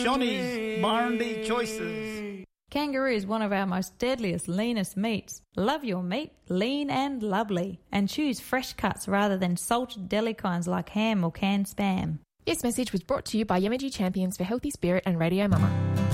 Shonny's Barndy Choices. Kangaroo is one of our most deadliest, leanest meats. Love your meat, lean and lovely. And choose fresh cuts rather than salted deli kinds like ham or canned spam. This message was brought to you by Yamaji Champions for Healthy Spirit and Radio Mama.